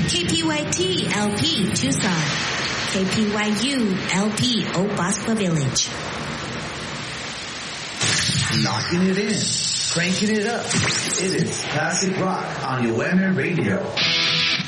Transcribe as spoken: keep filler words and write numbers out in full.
K P Y T L P Tucson. K P Y U L P Obaspa Village. Knocking it in. Cranking it up. It is Classic Rock on Your Radio.